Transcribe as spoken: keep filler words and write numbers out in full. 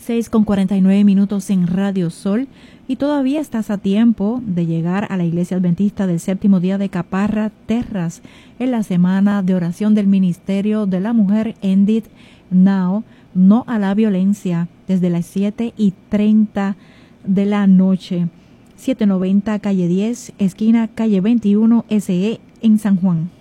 seis con cuarenta y nueve minutos en Radio Sol, y todavía estás a tiempo de llegar a la Iglesia Adventista del Séptimo Día de Caparra Terras en la semana de oración del Ministerio de la Mujer Ended Now, no a la violencia, desde las siete y treinta de la noche. setecientos noventa calle diez, esquina calle veintiuno S E en San Juan.